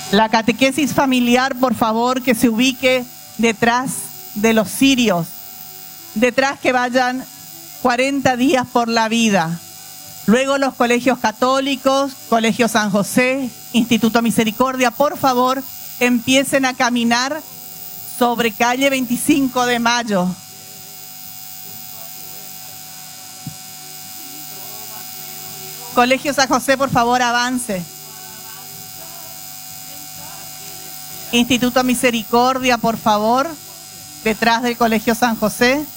La catequesis familiar, por favor, que se ubique detrás de los cirios, detrás que vayan 40 días por la vida. Luego los colegios católicos, Colegio San José, Instituto Misericordia, por favor, empiecen a caminar sobre calle 25 de Mayo. Colegio San José, por favor, avance. Instituto Misericordia, por favor, detrás del Colegio San José.